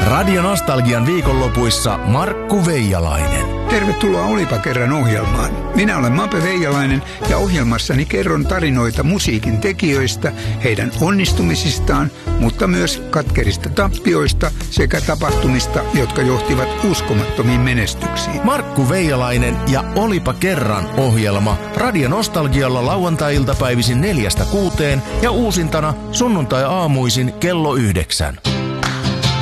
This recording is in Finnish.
Radio Nostalgian viikonlopuissa Markku Veijalainen. Tervetuloa Olipa kerran ohjelmaan. Minä olen Mape Veijalainen ja ohjelmassani kerron tarinoita musiikin tekijöistä, heidän onnistumisistaan, mutta myös katkerista tappioista sekä tapahtumista, jotka johtivat uskomattomiin menestyksiin. Markku Veijalainen ja Olipa kerran ohjelma Radio Nostalgialla lauantai-iltapäivisin 4–6 ja uusintana sunnuntai-aamuisin kello 9.